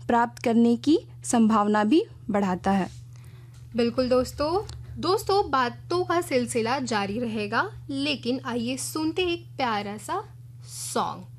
प्राप्त करने की संभावना भी बढ़ाता है। बिल्कुल दोस्तों बातों का सिलसिला जारी रहेगा, लेकिन आइए सुनते एक प्यारा सा सॉन्ग।